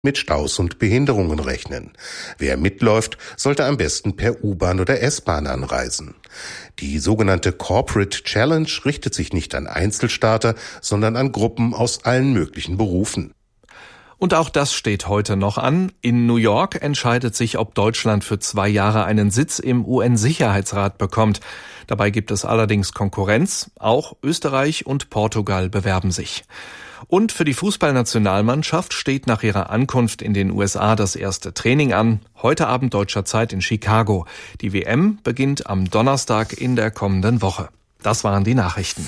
mit Staus und Behinderungen rechnen. Wer mitläuft, sollte am besten per U-Bahn oder S-Bahn anreisen. Die sogenannte Corporate Challenge richtet sich nicht an Einzelstarter, sondern an Gruppen aus allen möglichen Berufen. Und auch das steht heute noch an. In New York entscheidet sich, ob Deutschland für 2 Jahre einen Sitz im UN-Sicherheitsrat bekommt. Dabei gibt es allerdings Konkurrenz. Auch Österreich und Portugal bewerben sich. Und für die Fußballnationalmannschaft steht nach ihrer Ankunft in den USA das erste Training an. Heute Abend deutscher Zeit in Chicago. Die WM beginnt am Donnerstag in der kommenden Woche. Das waren die Nachrichten.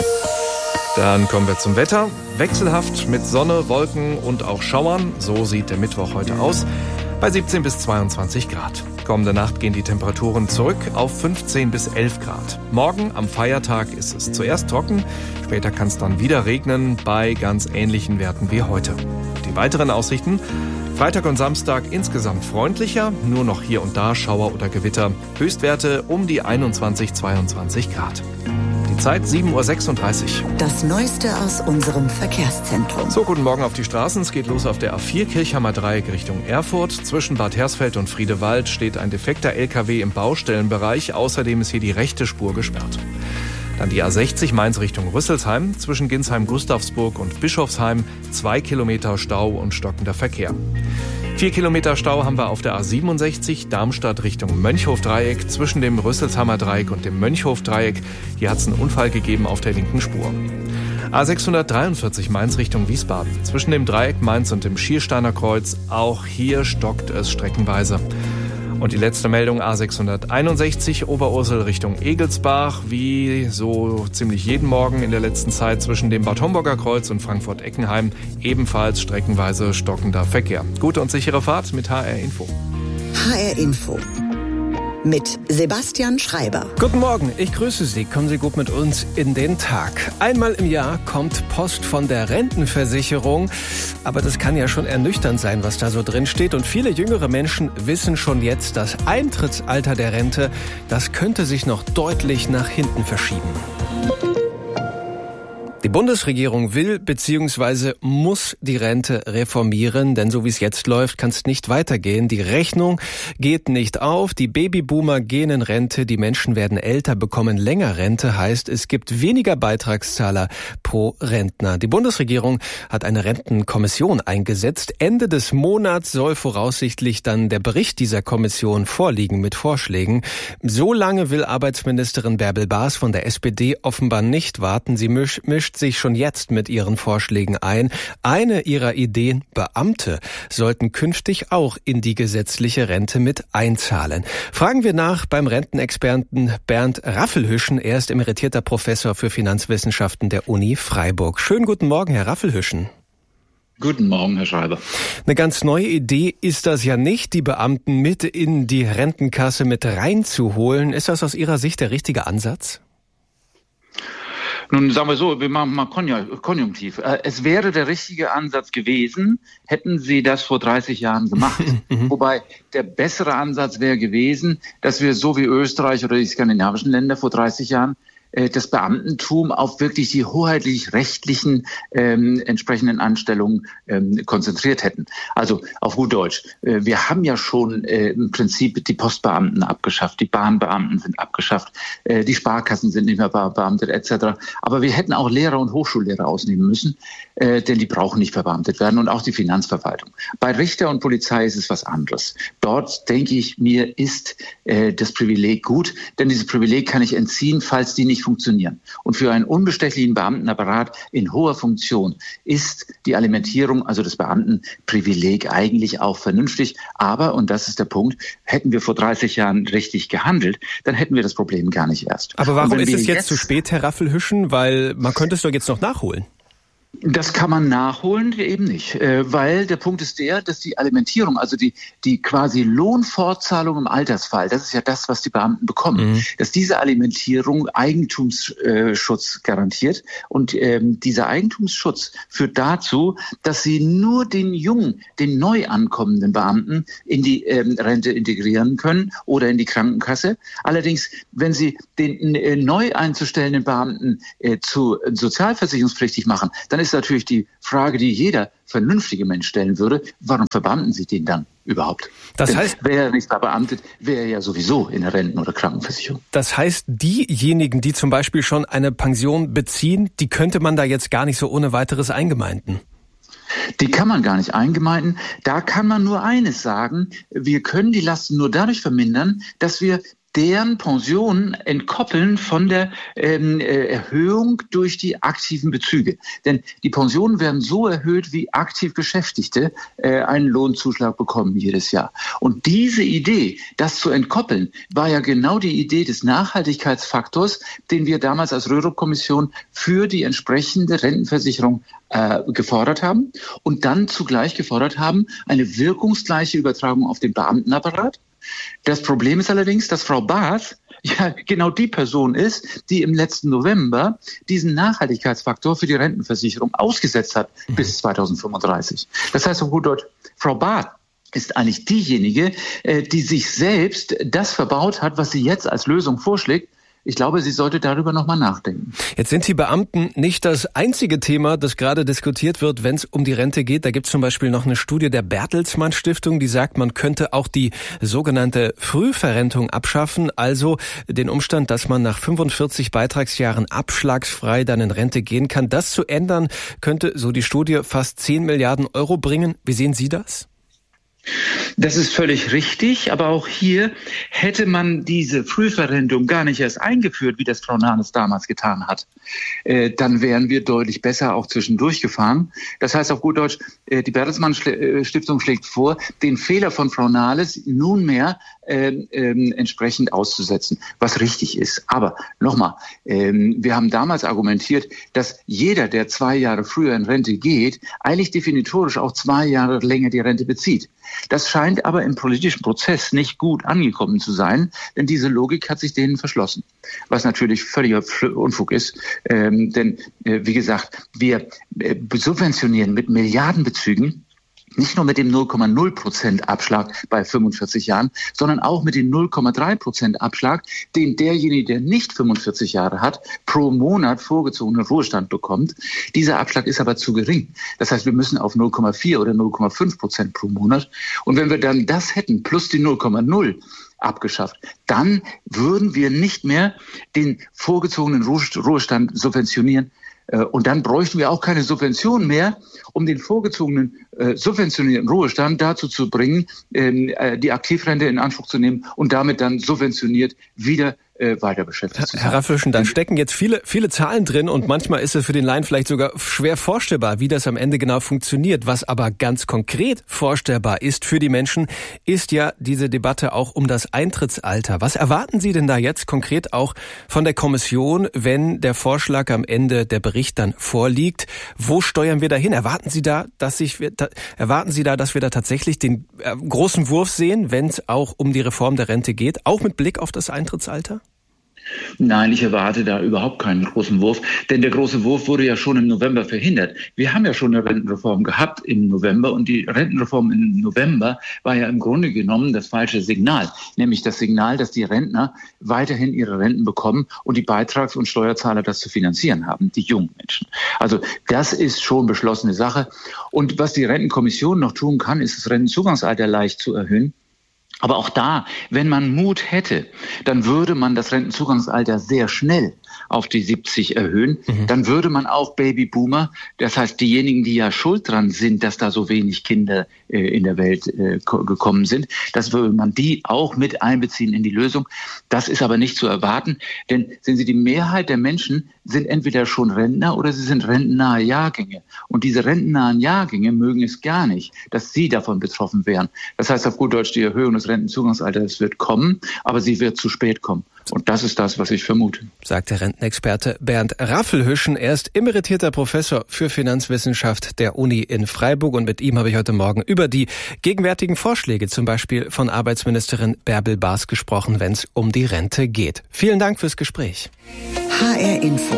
Dann kommen wir zum Wetter. Wechselhaft mit Sonne, Wolken und auch Schauern. So sieht der Mittwoch heute aus. Bei 17 bis 22 Grad. Kommende Nacht gehen die Temperaturen zurück auf 15 bis 11 Grad. Morgen am Feiertag ist es zuerst trocken. Später kann es dann wieder regnen bei ganz ähnlichen Werten wie heute. Die weiteren Aussichten: Freitag und Samstag insgesamt freundlicher, nur noch hier und da Schauer oder Gewitter. Höchstwerte um die 21, 22 Grad. Die Zeit 7.36 Uhr. Das Neueste aus unserem Verkehrszentrum. So, guten Morgen auf die Straßen. Es geht los auf der A4 Kirchhammer Dreieck Richtung Erfurt. Zwischen Bad Hersfeld und Friedewald steht ein defekter LKW im Baustellenbereich. Außerdem ist hier die rechte Spur gesperrt. Dann die A60 Mainz Richtung Rüsselsheim. Zwischen Ginsheim-Gustavsburg und Bischofsheim 2 Kilometer Stau und stockender Verkehr. 4 Kilometer Stau haben wir auf der A67 Darmstadt Richtung Mönchhofdreieck zwischen dem Rüsselsheimer Dreieck und dem Mönchhofdreieck. Hier hat es einen Unfall gegeben auf der linken Spur. A643 Mainz Richtung Wiesbaden zwischen dem Dreieck Mainz und dem Schiersteiner Kreuz. Auch hier stockt es streckenweise. Und die letzte Meldung A661 Oberursel Richtung Egelsbach, wie so ziemlich jeden Morgen in der letzten Zeit zwischen dem Bad Homburger Kreuz und Frankfurt-Eckenheim ebenfalls streckenweise stockender Verkehr. Gute und sichere Fahrt mit HR Info. HR Info mit Sebastian Schreiber. Guten Morgen, ich grüße Sie. Kommen Sie gut mit uns in den Tag. Einmal im Jahr kommt Post von der Rentenversicherung. Aber das kann ja schon ernüchternd sein, was da so drin steht. Und viele jüngere Menschen wissen schon jetzt, das Eintrittsalter der Rente, das könnte sich noch deutlich nach hinten verschieben. Die Bundesregierung will bzw. muss die Rente reformieren, denn so wie es jetzt läuft, kann es nicht weitergehen. Die Rechnung geht nicht auf, die Babyboomer gehen in Rente, die Menschen werden älter, bekommen länger Rente, heißt es gibt weniger Beitragszahler pro Rentner. Die Bundesregierung hat eine Rentenkommission eingesetzt. Ende des Monats soll voraussichtlich dann der Bericht dieser Kommission vorliegen mit Vorschlägen. So lange will Arbeitsministerin Bärbel Baas von der SPD offenbar nicht warten. Sie mischt sich schon jetzt mit ihren Vorschlägen ein. Eine ihrer Ideen: Beamte sollten künftig auch in die gesetzliche Rente mit einzahlen. Fragen wir nach beim Rentenexperten Bernd Raffelhüschen. Er ist emeritierter Professor für Finanzwissenschaften der Uni Freiburg. Schönen guten Morgen, Herr Raffelhüschen. Guten Morgen, Herr Schreiber. Eine ganz neue Idee ist das ja nicht, die Beamten mit in die Rentenkasse mit reinzuholen. Ist das aus Ihrer Sicht der richtige Ansatz? Nun sagen wir so, wir machen mal konjunktiv. Es wäre der richtige Ansatz gewesen, hätten Sie das vor 30 Jahren gemacht. Wobei der bessere Ansatz wäre gewesen, dass wir so wie Österreich oder die skandinavischen Länder vor 30 Jahren das Beamtentum auf wirklich die hoheitlich-rechtlichen entsprechenden Anstellungen konzentriert hätten. Also auf gut Deutsch, wir haben ja schon im Prinzip die Postbeamten abgeschafft, die Bahnbeamten sind abgeschafft, die Sparkassen sind nicht mehr beamtet etc. Aber wir hätten auch Lehrer und Hochschullehrer ausnehmen müssen, denn die brauchen nicht verbeamtet werden, und auch die Finanzverwaltung. Bei Richter und Polizei ist es was anderes. Dort, denke ich mir, ist das Privileg gut, denn dieses Privileg kann ich entziehen, falls die nicht funktionieren. Und für einen unbestechlichen Beamtenapparat in hoher Funktion ist die Alimentierung, also das Beamtenprivileg, eigentlich auch vernünftig. Aber, und das ist der Punkt, hätten wir vor 30 Jahren richtig gehandelt, dann hätten wir das Problem gar nicht erst. Aber warum ist es jetzt zu spät, Herr Raffelhüschen? Weil man könnte es doch jetzt noch nachholen. Das kann man nachholen, eben nicht, weil der Punkt ist der, dass die Alimentierung, also die quasi Lohnfortzahlung im Altersfall, das ist ja das, was die Beamten bekommen, dass diese Alimentierung Eigentumsschutz garantiert, und dieser Eigentumsschutz führt dazu, dass sie nur den jungen, den neu ankommenden Beamten in die Rente integrieren können oder in die Krankenkasse. Allerdings, wenn sie den neu einzustellenden Beamten zu sozialversicherungspflichtig machen, dann dann ist natürlich die Frage, die jeder vernünftige Mensch stellen würde, warum verbeamten Sie den dann überhaupt? Das heißt, wäre er nicht verbeamtet, wäre er ja sowieso in der Renten- oder Krankenversicherung. Das heißt, diejenigen, die zum Beispiel schon eine Pension beziehen, die könnte man da jetzt gar nicht so ohne weiteres eingemeinden. Die kann man gar nicht eingemeinden. Da kann man nur eines sagen: Wir können die Lasten nur dadurch vermindern, dass wir deren Pensionen entkoppeln von der Erhöhung durch die aktiven Bezüge. Denn die Pensionen werden so erhöht, wie aktiv Beschäftigte einen Lohnzuschlag bekommen jedes Jahr. Und diese Idee, das zu entkoppeln, war ja genau die Idee des Nachhaltigkeitsfaktors, den wir damals als Rörup-Kommission für die entsprechende Rentenversicherung gefordert haben und dann zugleich gefordert haben, eine wirkungsgleiche Übertragung auf den Beamtenapparat. Das Problem ist allerdings, dass Frau Barth ja genau die Person ist, die im letzten November diesen Nachhaltigkeitsfaktor für die Rentenversicherung ausgesetzt hat bis 2035. Das heißt auf gut Deutsch, Frau Barth ist eigentlich diejenige, die sich selbst das verbaut hat, was sie jetzt als Lösung vorschlägt. Ich glaube, sie sollte darüber nochmal nachdenken. Jetzt sind die Beamten nicht das einzige Thema, das gerade diskutiert wird, wenn es um die Rente geht. Da gibt es zum Beispiel noch eine Studie der Bertelsmann Stiftung, die sagt, man könnte auch die sogenannte Frühverrentung abschaffen. Also den Umstand, dass man nach 45 Beitragsjahren abschlagsfrei dann in Rente gehen kann. Das zu ändern, könnte, so die Studie, fast 10 Milliarden Euro bringen. Wie sehen Sie das? Das ist völlig richtig, aber auch hier hätte man diese Frühverrentung gar nicht erst eingeführt, wie das Frau Nahles damals getan hat. Dann wären wir deutlich besser auch zwischendurch gefahren. Das heißt auf gut Deutsch, die Bertelsmann Stiftung schlägt vor, den Fehler von Frau Nahles nunmehr entsprechend auszusetzen, was richtig ist. Aber nochmal, wir haben damals argumentiert, dass jeder, der 2 Jahre früher in Rente geht, eigentlich definitorisch auch 2 Jahre länger die Rente bezieht. Das scheint aber im politischen Prozess nicht gut angekommen zu sein, denn diese Logik hat sich denen verschlossen. Was natürlich völliger Unfug ist, denn wie gesagt, wir subventionieren mit Milliardenbezügen nicht nur mit dem 0,0% Abschlag bei 45 Jahren, sondern auch mit dem 0,3% Abschlag, den derjenige, der nicht 45 Jahre hat, pro Monat vorgezogenen Ruhestand bekommt. Dieser Abschlag ist aber zu gering. Das heißt, wir müssen auf 0,4 oder 0,5% pro Monat. Und wenn wir dann das hätten, plus die 0,0 abgeschafft, dann würden wir nicht mehr den vorgezogenen Ruhestand subventionieren. Und dann bräuchten wir auch keine Subvention mehr, um den vorgezogenen subventionierten Ruhestand dazu zu bringen, die Aktivrente in Anspruch zu nehmen und damit dann subventioniert wieder weiter beschäftigt zu sein. Herr Raffelhüschen, da stecken jetzt viele Zahlen drin und manchmal ist es für den Laien vielleicht sogar schwer vorstellbar, wie das am Ende genau funktioniert. Was aber ganz konkret vorstellbar ist für die Menschen, ist ja diese Debatte auch um das Eintrittsalter. Was erwarten Sie denn da jetzt konkret auch von der Kommission, wenn der Vorschlag am Ende, der Bericht dann vorliegt? Wo steuern wir da hin? Erwarten Sie da, dass wir da tatsächlich den großen Wurf sehen, wenn es auch um die Reform der Rente geht, auch mit Blick auf das Eintrittsalter? Nein, ich erwarte da überhaupt keinen großen Wurf, denn der große Wurf wurde ja schon im November verhindert. Wir haben ja schon eine Rentenreform gehabt im November und die Rentenreform im November war ja im Grunde genommen das falsche Signal, nämlich das Signal, dass die Rentner weiterhin ihre Renten bekommen und die Beitrags- und Steuerzahler das zu finanzieren haben, die jungen Menschen. Also das ist schon beschlossene Sache. Und was die Rentenkommission noch tun kann, ist das Rentenzugangsalter leicht zu erhöhen. Aber auch da, wenn man Mut hätte, dann würde man das Rentenzugangsalter sehr schnell auf die 70 erhöhen. Dann würde man auch Babyboomer, das heißt diejenigen, die ja schuld dran sind, dass da so wenig Kinder in der Welt gekommen sind, das würde man die auch mit einbeziehen in die Lösung. Das ist aber nicht zu erwarten, denn sehen Sie, die Mehrheit der Menschen sind entweder schon Rentner oder sie sind rentennahe Jahrgänge. Und diese rentennahen Jahrgänge mögen es gar nicht, dass sie davon betroffen wären. Das heißt auf gut Deutsch, die Erhöhung des Rentenzugangsalters wird kommen, aber sie wird zu spät kommen. Und das ist das, was ich vermute. Sagt der Rentenexperte Bernd Raffelhüschen. Er ist emeritierter Professor für Finanzwissenschaft der Uni in Freiburg. Und mit ihm habe ich heute Morgen über die gegenwärtigen Vorschläge, zum Beispiel von Arbeitsministerin Bärbel Baas, gesprochen, wenn es um die Rente geht. Vielen Dank fürs Gespräch. HR Info.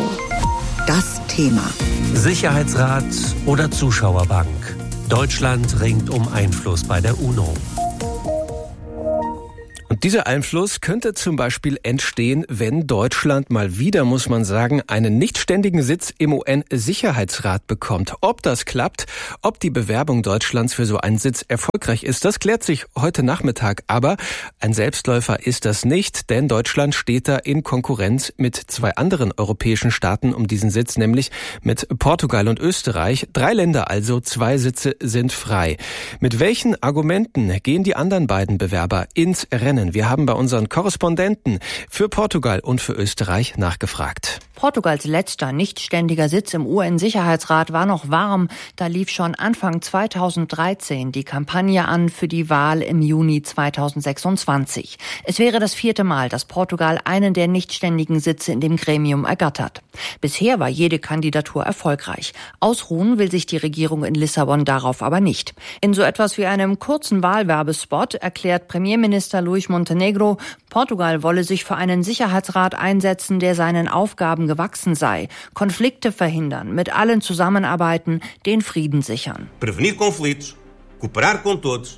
Das Thema. Sicherheitsrat oder Zuschauerbank. Deutschland ringt um Einfluss bei der UNO. Dieser Einfluss könnte zum Beispiel entstehen, wenn Deutschland mal wieder, muss man sagen, einen nichtständigen Sitz im UN-Sicherheitsrat bekommt. Ob das klappt, ob die Bewerbung Deutschlands für so einen Sitz erfolgreich ist, das klärt sich heute Nachmittag. Aber ein Selbstläufer ist das nicht, denn Deutschland steht da in Konkurrenz mit 2 anderen europäischen Staaten um diesen Sitz, nämlich mit Portugal und Österreich. 3 Länder also, 2 Sitze sind frei. Mit welchen Argumenten gehen die anderen beiden Bewerber ins Rennen? Wir haben bei unseren Korrespondenten für Portugal und für Österreich nachgefragt. Portugals letzter nichtständiger Sitz im UN-Sicherheitsrat war noch warm. Da lief schon Anfang 2013 die Kampagne an für die Wahl im Juni 2026. Es wäre das 4. Mal, dass Portugal einen der nichtständigen Sitze in dem Gremium ergattert. Bisher war jede Kandidatur erfolgreich. Ausruhen will sich die Regierung in Lissabon darauf aber nicht. In so etwas wie einem kurzen Wahlwerbespot erklärt Premierminister Luís Montenegro, Portugal wolle sich für einen Sicherheitsrat einsetzen, der seinen Aufgaben gewachsen sei, Konflikte verhindern, mit allen zusammenarbeiten, den Frieden sichern. Prevenir conflitos, cooperar com todos.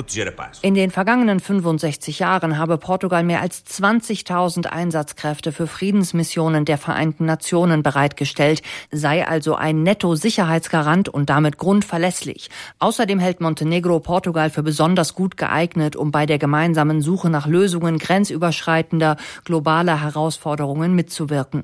In den vergangenen 65 Jahren habe Portugal mehr als 20.000 Einsatzkräfte für Friedensmissionen der Vereinten Nationen bereitgestellt, sei also ein Netto-Sicherheitsgarant und damit grundverlässlich. Außerdem hält Montenegro Portugal für besonders gut geeignet, um bei der gemeinsamen Suche nach Lösungen grenzüberschreitender, globaler Herausforderungen mitzuwirken.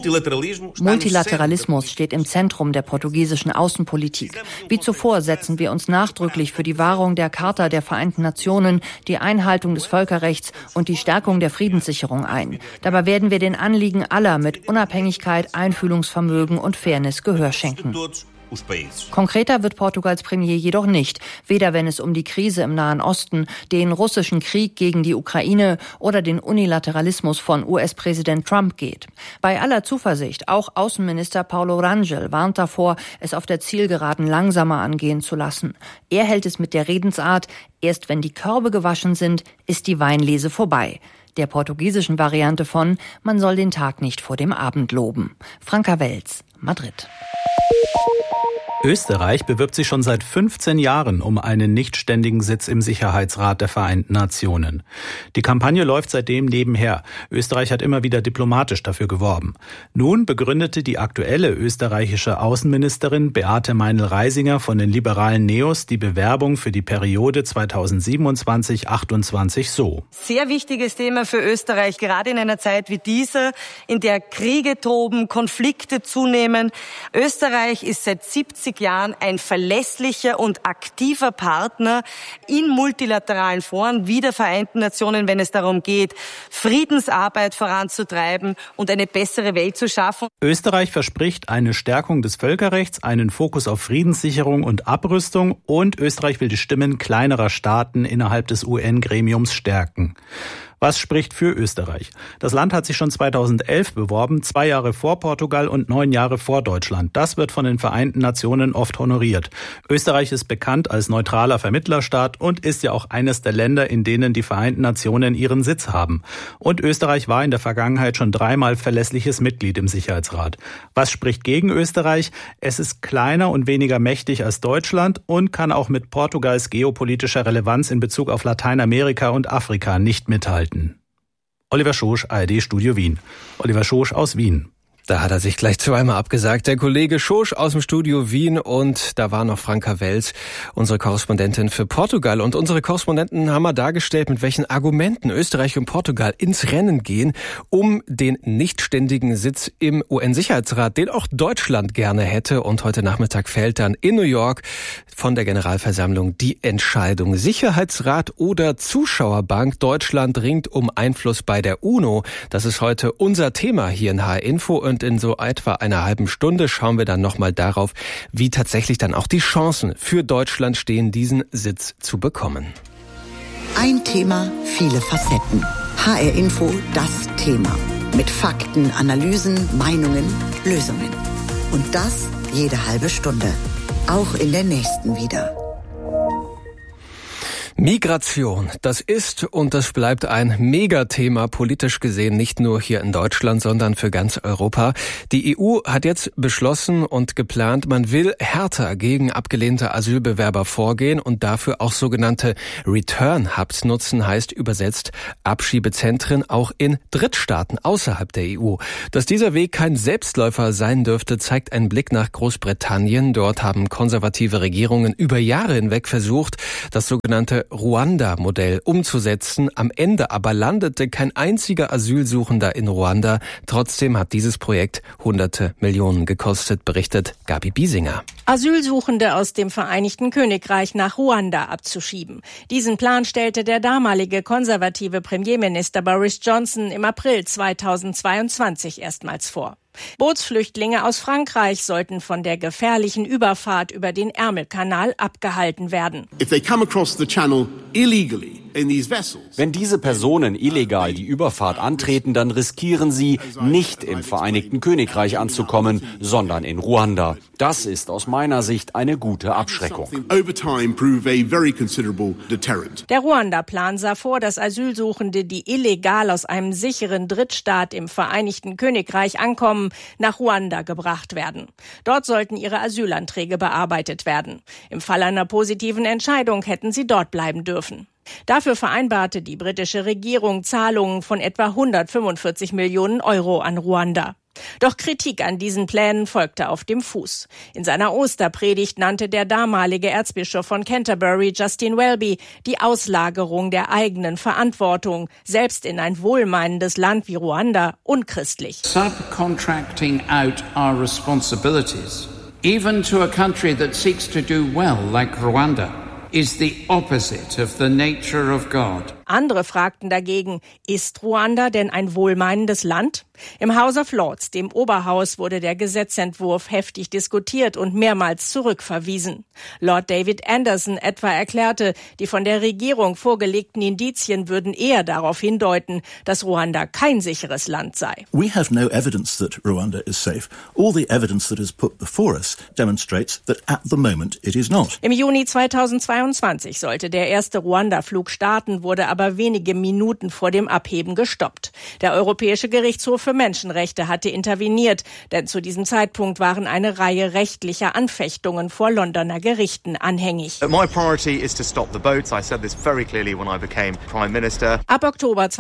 Multilateralismus steht im Zentrum der portugiesischen Außenpolitik. Wie zuvor setzen wir uns nachdrücklich für die Wahrung der Charta der Vereinten Nationen, die Einhaltung des Völkerrechts und die Stärkung der Friedenssicherung ein. Dabei werden wir den Anliegen aller mit Unabhängigkeit, Einfühlungsvermögen und Fairness Gehör schenken. Konkreter wird Portugals Premier jedoch nicht, weder wenn es um die Krise im Nahen Osten, den russischen Krieg gegen die Ukraine oder den Unilateralismus von US-Präsident Trump geht. Bei aller Zuversicht, auch Außenminister Paulo Rangel warnt davor, es auf der Zielgeraden langsamer angehen zu lassen. Er hält es mit der Redensart, erst wenn die Körbe gewaschen sind, ist die Weinlese vorbei. Der portugiesischen Variante von, man soll den Tag nicht vor dem Abend loben. Franka Welz, Madrid. Österreich bewirbt sich schon seit 15 Jahren um einen nichtständigen Sitz im Sicherheitsrat der Vereinten Nationen. Die Kampagne läuft seitdem nebenher. Österreich hat immer wieder diplomatisch dafür geworben. Nun begründete die aktuelle österreichische Außenministerin Beate Meinl-Reisinger von den liberalen Neos die Bewerbung für die Periode 2027-28 so. Sehr wichtiges Thema für Österreich, gerade in einer Zeit wie dieser, in der Kriege toben, Konflikte zunehmen. Österreich ist seit 70 Jahren ein verlässlicher und aktiver Partner in multilateralen Foren wie der Vereinten Nationen, wenn es darum geht, Friedensarbeit voranzutreiben und eine bessere Welt zu schaffen. Österreich verspricht eine Stärkung des Völkerrechts, einen Fokus auf Friedenssicherung und Abrüstung und Österreich will die Stimmen kleinerer Staaten innerhalb des UN-Gremiums stärken. Was spricht für Österreich? Das Land hat sich schon 2011 beworben, 2 Jahre vor Portugal und 9 Jahre vor Deutschland. Das wird von den Vereinten Nationen oft honoriert. Österreich ist bekannt als neutraler Vermittlerstaat und ist ja auch eines der Länder, in denen die Vereinten Nationen ihren Sitz haben. Und Österreich war in der Vergangenheit schon 3-mal verlässliches Mitglied im Sicherheitsrat. Was spricht gegen Österreich? Es ist kleiner und weniger mächtig als Deutschland und kann auch mit Portugals geopolitischer Relevanz in Bezug auf Lateinamerika und Afrika nicht mithalten. Oliver Schosch, ARD Studio Wien. Oliver Schosch aus Wien. Da hat er sich gleich 2-mal abgesagt. Der Kollege Schosch aus dem Studio Wien und da war noch Franka Welz, unsere Korrespondentin für Portugal. Und unsere Korrespondenten haben mal dargestellt, mit welchen Argumenten Österreich und Portugal ins Rennen gehen, um den nichtständigen Sitz im UN-Sicherheitsrat, den auch Deutschland gerne hätte. Und heute Nachmittag fällt dann in New York von der Generalversammlung die Entscheidung. Sicherheitsrat oder Zuschauerbank? Deutschland ringt um Einfluss bei der UNO. Das ist heute unser Thema hier in HR Info. Und in so etwa einer halben Stunde schauen wir dann nochmal darauf, wie tatsächlich dann auch die Chancen für Deutschland stehen, diesen Sitz zu bekommen. Ein Thema, viele Facetten. HR Info, das Thema. Mit Fakten, Analysen, Meinungen, Lösungen. Und das jede halbe Stunde. Auch in der nächsten wieder. Migration, das ist und das bleibt ein Megathema, politisch gesehen, nicht nur hier in Deutschland, sondern für ganz Europa. Die EU hat jetzt beschlossen und geplant, man will härter gegen abgelehnte Asylbewerber vorgehen und dafür auch sogenannte Return Hubs nutzen, heißt übersetzt Abschiebezentren auch in Drittstaaten außerhalb der EU. Dass dieser Weg kein Selbstläufer sein dürfte, zeigt ein Blick nach Großbritannien. Dort haben konservative Regierungen über Jahre hinweg versucht, das sogenannte Ruanda-Modell umzusetzen. Am Ende aber landete kein einziger Asylsuchender in Ruanda. Trotzdem hat dieses Projekt hunderte Millionen gekostet, berichtet Gabi Biesinger. Asylsuchende aus dem Vereinigten Königreich nach Ruanda abzuschieben. Diesen Plan stellte der damalige konservative Premierminister Boris Johnson im April 2022 erstmals vor. Bootsflüchtlinge aus Frankreich sollten von der gefährlichen Überfahrt über den Ärmelkanal abgehalten werden. Wenn diese Personen illegal die Überfahrt antreten, dann riskieren sie, nicht im Vereinigten Königreich anzukommen, sondern in Ruanda. Das ist aus meiner Sicht eine gute Abschreckung. Der Ruanda-Plan sah vor, dass Asylsuchende, die illegal aus einem sicheren Drittstaat im Vereinigten Königreich ankommen, nach Ruanda gebracht werden. Dort sollten ihre Asylanträge bearbeitet werden. Im Fall einer positiven Entscheidung hätten sie dort bleiben dürfen. Dafür vereinbarte die britische Regierung Zahlungen von etwa 145 Millionen Euro an Ruanda. Doch Kritik an diesen Plänen folgte auf dem Fuß. In seiner Osterpredigt nannte der damalige Erzbischof von Canterbury, Justin Welby, die Auslagerung der eigenen Verantwortung, selbst in ein wohlmeinendes Land wie Ruanda, unchristlich. Subcontracting out our responsibilities, even to a country that seeks to do well like Rwanda, is the opposite of the nature of God. Andere fragten dagegen, ist Ruanda denn ein wohlmeinendes Land? Im House of Lords, dem Oberhaus, wurde der Gesetzentwurf heftig diskutiert und mehrmals zurückverwiesen. Lord David Anderson etwa erklärte, die von der Regierung vorgelegten Indizien würden eher darauf hindeuten, dass Ruanda kein sicheres Land sei. We have no evidence that Rwanda is safe. All the evidence that is put before us demonstrates that at the moment it is not. Im Juni 2022 sollte der erste Ruanda-Flug starten, wurde aber wenige Minuten vor dem Abheben gestoppt. Der Europäische Gerichtshof für Menschenrechte hatte interveniert, denn zu diesem Zeitpunkt waren eine Reihe rechtlicher Anfechtungen vor Londoner Gerichten anhängig. My priority is to stop the boats. I said this very clearly when I became Prime Minister. Ab Oktober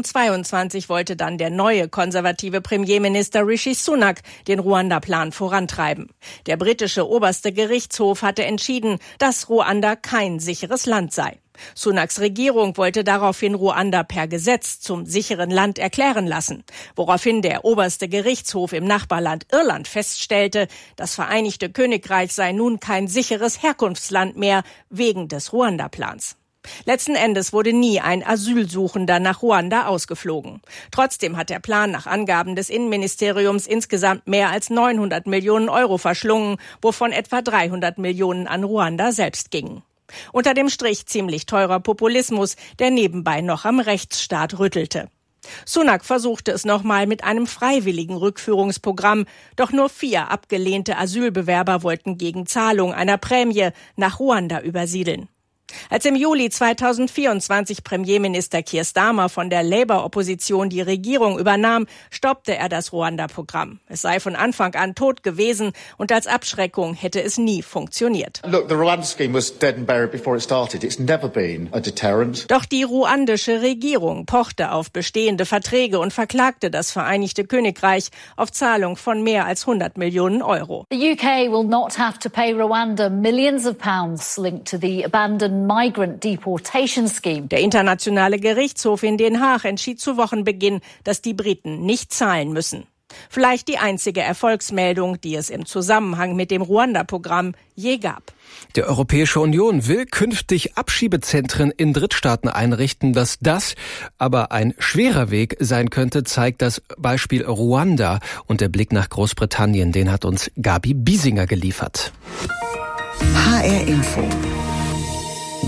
2022 wollte dann der neue konservative Premierminister Rishi Sunak den Ruanda-Plan vorantreiben. Der britische oberste Gerichtshof hatte entschieden, dass Ruanda kein sicheres Land sei. Sunaks Regierung wollte daraufhin Ruanda per Gesetz zum sicheren Land erklären lassen, woraufhin der oberste Gerichtshof im Nachbarland Irland feststellte, das Vereinigte Königreich sei nun kein sicheres Herkunftsland mehr wegen des Ruanda-Plans. Letzten Endes wurde nie ein Asylsuchender nach Ruanda ausgeflogen. Trotzdem hat der Plan nach Angaben des Innenministeriums insgesamt mehr als 900 Millionen Euro verschlungen, wovon etwa 300 Millionen an Ruanda selbst gingen. Unter dem Strich ziemlich teurer Populismus, der nebenbei noch am Rechtsstaat rüttelte. Sunak versuchte es nochmal mit einem freiwilligen Rückführungsprogramm, doch nur 4 abgelehnte Asylbewerber wollten gegen Zahlung einer Prämie nach Ruanda übersiedeln. Als im Juli 2024 Premierminister Keir Starmer von der Labour-Opposition die Regierung übernahm, stoppte er das Ruanda-Programm. Es sei von Anfang an tot gewesen und als Abschreckung hätte es nie funktioniert. Look, the Rwanda scheme was dead and buried before it started. It's never been a deterrent. Doch die ruandische Regierung pochte auf bestehende Verträge und verklagte das Vereinigte Königreich auf Zahlung von mehr als 100 Millionen Euro. The UK will not have to pay Rwanda millions of pounds linked to the abandoned Migrant Deportation Scheme. Der internationale Gerichtshof in Den Haag entschied zu Wochenbeginn, dass die Briten nicht zahlen müssen. Vielleicht die einzige Erfolgsmeldung, die es im Zusammenhang mit dem Ruanda-Programm je gab. Die Europäische Union will künftig Abschiebezentren in Drittstaaten einrichten. Dass das aber ein schwerer Weg sein könnte, zeigt das Beispiel Ruanda. Und der Blick nach Großbritannien, den hat uns Gabi Biesinger geliefert. HR Info.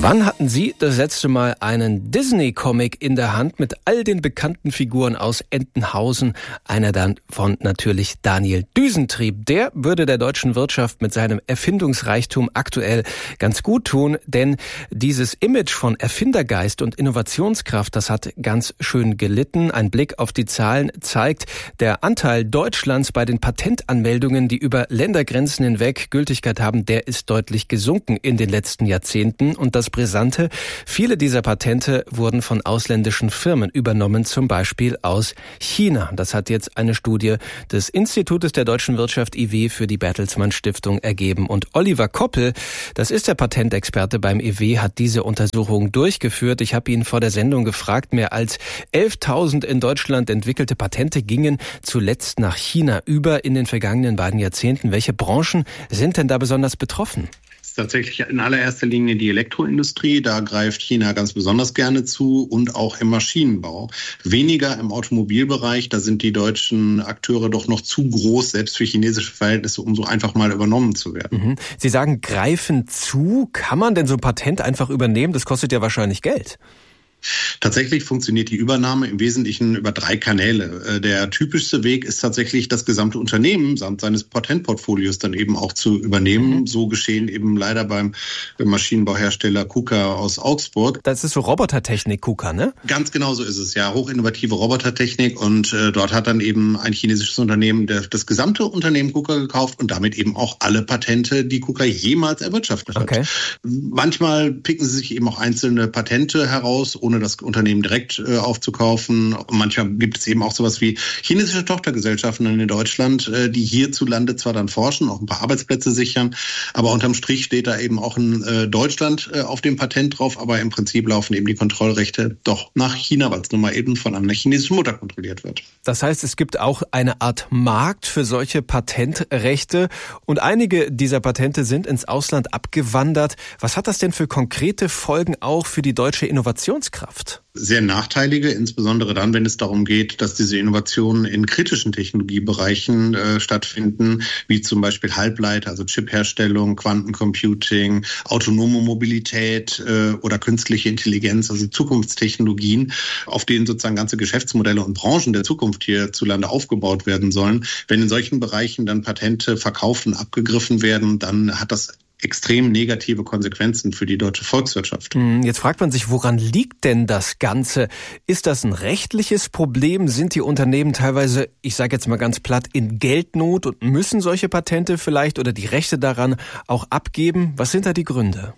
Wann hatten Sie das letzte Mal einen Disney-Comic in der Hand mit all den bekannten Figuren aus Entenhausen? Einer davon natürlich Daniel Düsentrieb. Der würde der deutschen Wirtschaft mit seinem Erfindungsreichtum aktuell ganz gut tun, denn dieses Image von Erfindergeist und Innovationskraft, das hat ganz schön gelitten. Ein Blick auf die Zahlen zeigt, der Anteil Deutschlands bei den Patentanmeldungen, die über Ländergrenzen hinweg Gültigkeit haben, der ist deutlich gesunken in den letzten Jahrzehnten. Und das Brisante, viele dieser Patente wurden von ausländischen Firmen übernommen, zum Beispiel aus China. Das hat jetzt eine Studie des Institutes der deutschen Wirtschaft IW für die Bertelsmann Stiftung ergeben. Und Oliver Koppel, das ist der Patentexperte beim IW, hat diese Untersuchung durchgeführt. Ich habe ihn vor der Sendung gefragt, mehr als 11.000 in Deutschland entwickelte Patente gingen zuletzt nach China über in den vergangenen beiden Jahrzehnten. Welche Branchen sind denn da besonders betroffen? Tatsächlich in allererster Linie die Elektroindustrie. Da greift China ganz besonders gerne zu und auch im Maschinenbau. Weniger im Automobilbereich. Da sind die deutschen Akteure doch noch zu groß, selbst für chinesische Verhältnisse, um so einfach mal übernommen zu werden. Sie sagen, greifen zu. Kann man denn so ein Patent einfach übernehmen? Das kostet ja wahrscheinlich Geld. Tatsächlich funktioniert die Übernahme im Wesentlichen über 3 Kanäle. Der typischste Weg ist tatsächlich, das gesamte Unternehmen samt seines Patentportfolios dann eben auch zu übernehmen. So geschehen eben leider beim Maschinenbauhersteller KUKA aus Augsburg. Das ist so Robotertechnik KUKA, ne? Ganz genau so ist es, ja. Hochinnovative Robotertechnik. Und dort hat dann eben ein chinesisches Unternehmen das gesamte Unternehmen KUKA gekauft und damit eben auch alle Patente, die KUKA jemals erwirtschaftet hat. Okay. Manchmal picken sie sich eben auch einzelne Patente heraus, ohne das Unternehmen direkt aufzukaufen. Und manchmal gibt es eben auch sowas wie chinesische Tochtergesellschaften in Deutschland, die hierzulande zwar dann forschen, auch ein paar Arbeitsplätze sichern, aber unterm Strich steht da eben auch in Deutschland auf dem Patent drauf, aber im Prinzip laufen eben die Kontrollrechte doch nach China, weil es nun mal eben von einer chinesischen Mutter kontrolliert wird. Das heißt, es gibt auch eine Art Markt für solche Patentrechte und einige dieser Patente sind ins Ausland abgewandert. Was hat das denn für konkrete Folgen auch für die deutsche Innovationskraft? Sehr nachteilige, insbesondere dann, wenn es darum geht, dass diese Innovationen in kritischen Technologiebereichen stattfinden, wie zum Beispiel Halbleiter, also Chipherstellung, Quantencomputing, autonome Mobilität oder künstliche Intelligenz, also Zukunftstechnologien, auf denen sozusagen ganze Geschäftsmodelle und Branchen der Zukunft hierzulande aufgebaut werden sollen. Wenn in solchen Bereichen dann Patente verkauft und abgegriffen werden, dann hat das extrem negative Konsequenzen für die deutsche Volkswirtschaft. Jetzt fragt man sich, woran liegt denn das Ganze? Ist das ein rechtliches Problem? Sind die Unternehmen teilweise, ich sage jetzt mal ganz platt, in Geldnot und müssen solche Patente vielleicht oder die Rechte daran auch abgeben? Was sind da die Gründe?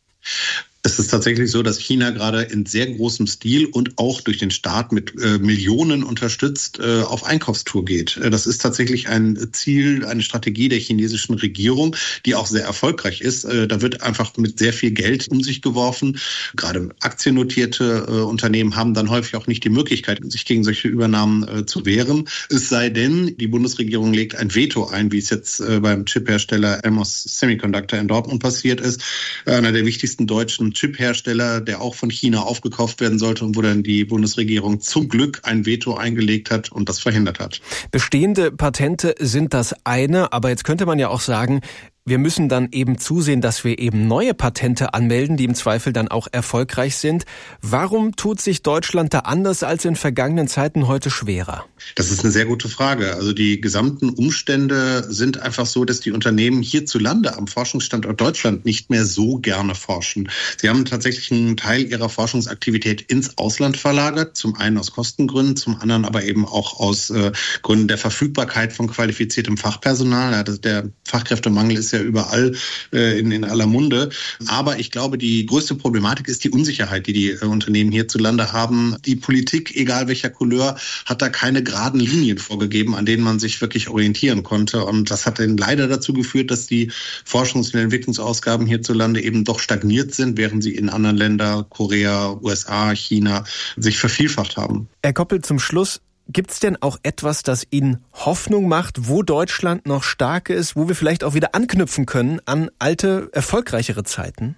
Es ist tatsächlich so, dass China gerade in sehr großem Stil und auch durch den Staat mit Millionen unterstützt auf Einkaufstour geht. Das ist tatsächlich ein Ziel, eine Strategie der chinesischen Regierung, die auch sehr erfolgreich ist. Da wird einfach mit sehr viel Geld um sich geworfen. Gerade aktiennotierte Unternehmen haben dann häufig auch nicht die Möglichkeit, sich gegen solche Übernahmen zu wehren. Es sei denn, die Bundesregierung legt ein Veto ein, wie es jetzt beim Chiphersteller Elmos Semiconductor in Dortmund passiert ist. Einer der wichtigsten deutschen Chiphersteller, der auch von China aufgekauft werden sollte und wo dann die Bundesregierung zum Glück ein Veto eingelegt hat und das verhindert hat. Bestehende Patente sind das eine, aber jetzt könnte man ja auch sagen, wir müssen dann eben zusehen, dass wir eben neue Patente anmelden, die im Zweifel dann auch erfolgreich sind. Warum tut sich Deutschland da anders als in vergangenen Zeiten heute schwerer? Das ist eine sehr gute Frage. Also die gesamten Umstände sind einfach so, dass die Unternehmen hierzulande am Forschungsstandort Deutschland nicht mehr so gerne forschen. Sie haben tatsächlich einen Teil ihrer Forschungsaktivität ins Ausland verlagert, zum einen aus Kostengründen, zum anderen aber eben auch aus Gründen der Verfügbarkeit von qualifiziertem Fachpersonal. Ja, der Fachkräftemangel ist ja überall in aller Munde. Aber ich glaube, die größte Problematik ist die Unsicherheit, die die Unternehmen hierzulande haben. Die Politik, egal welcher Couleur, hat da keine geraden Linien vorgegeben, an denen man sich wirklich orientieren konnte. Und das hat dann leider dazu geführt, dass die Forschungs- und Entwicklungsausgaben hierzulande eben doch stagniert sind, während sie in anderen Ländern, Korea, USA, China, sich vervielfacht haben. Herr Koppel, zum Schluss, gibt es denn auch etwas, das Ihnen Hoffnung macht, wo Deutschland noch stark ist, wo wir vielleicht auch wieder anknüpfen können an alte, erfolgreichere Zeiten?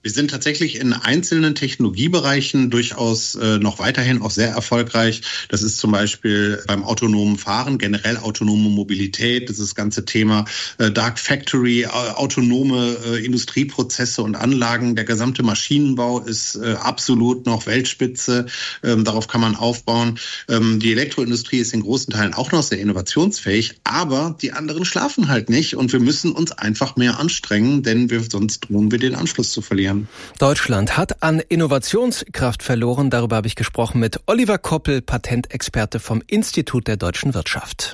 Wir sind tatsächlich in einzelnen Technologiebereichen durchaus noch weiterhin auch sehr erfolgreich. Das ist zum Beispiel beim autonomen Fahren, generell autonome Mobilität, das ist das ganze Thema Dark Factory, autonome Industrieprozesse und Anlagen. Der gesamte Maschinenbau ist absolut noch Weltspitze. Darauf kann man aufbauen. Die Elektroindustrie ist in großen Teilen auch noch sehr innovationsfähig, aber die anderen schlafen halt nicht und wir müssen uns einfach mehr anstrengen, denn sonst drohen wir den Anschluss zu verlieren. Deutschland hat an Innovationskraft verloren. Darüber habe ich gesprochen mit Oliver Koppel, Patentexperte vom Institut der deutschen Wirtschaft.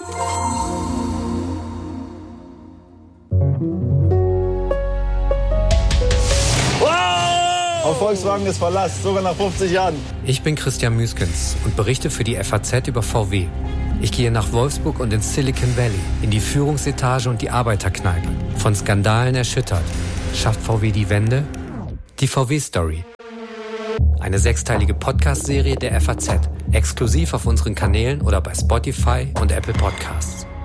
Auf Volkswagen ist Verlass, sogar nach 50 Jahren. Ich bin Christian Müskens und berichte für die FAZ über VW. Ich gehe nach Wolfsburg und ins Silicon Valley, in die Führungsetage und die Arbeiterkneipe. Von Skandalen erschüttert. Schafft VW die Wende? Die VW-Story. Eine 6-teilige Podcast-Serie der FAZ. Exklusiv auf unseren Kanälen oder bei Spotify und Apple Podcasts.